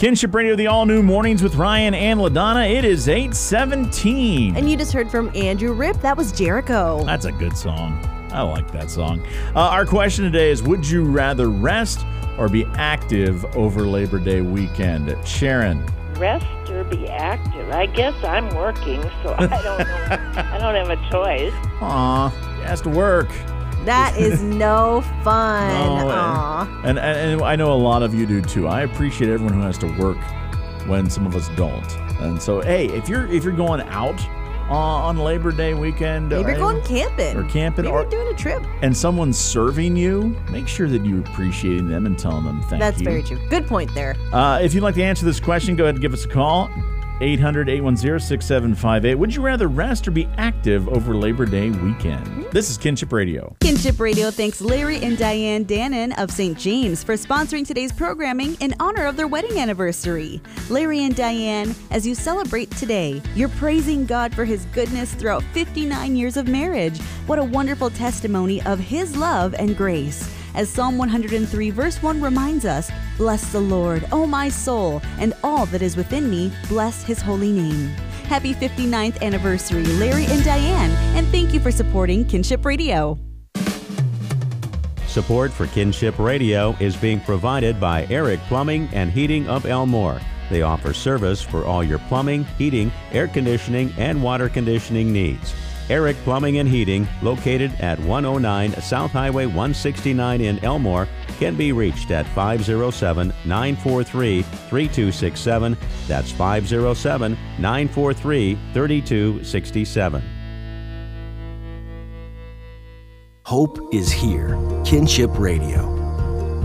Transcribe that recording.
Kinship Radio, the all-new Mornings with Ryan and LaDonna. It is 8:17. And you just heard from Andrew Ripp. That was Jericho. That's a good song. I like that song. Our question today is, would you rather rest or be active over Labor Day weekend? Sharon. Rest or be active? I guess I'm working, so I don't know. I don't have a choice. Aw, he has to work. That is no fun. No, and I know a lot of you do too. I appreciate everyone who has to work when some of us don't. And so, hey, if you're going out on Labor Day weekend, maybe you're going camping, maybe you're doing a trip, and someone's serving you, make sure that you're appreciating them and telling them thank you. That's very true. Good point there. If you'd like to answer this question, go ahead and give us a call. 800-810-6758. Would you rather rest or be active over Labor Day weekend? This is Kinship Radio. Kinship Radio thanks Larry and Diane Dannon of St. James for sponsoring today's programming in honor of their wedding anniversary. Larry and Diane, as you celebrate today, you're praising God for His goodness throughout 59 years of marriage. What a wonderful testimony of His love and grace. As Psalm 103 verse 1 reminds us, "Bless the Lord, O my soul, and all that is within me, bless His holy name." Happy 59th anniversary, Larry and Diane, and thank you for supporting Kinship Radio. Support for Kinship Radio is being provided by Eric Plumbing and Heating of Elmore. They offer service for all your plumbing, heating, air conditioning, and water conditioning needs. Eric Plumbing and Heating, located at 109 South Highway 169 in Elmore, can be reached at 507-943-3267. That's 507-943-3267. Hope is here. Kinship Radio.